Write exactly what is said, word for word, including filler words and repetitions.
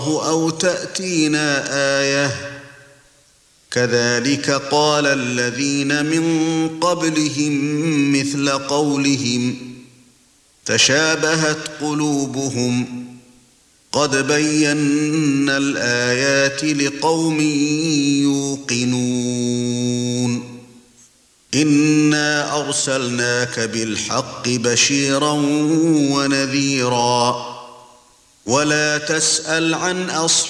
أو تأتينا آية كذلك قال الذين من قبلهم مثل قولهم تشابهت قلوبهم قد بينا الآيات لقوم يوقنون إنا أرسلناك بالحق بشيرا ونذيرا ولا تسأل عن أصحاب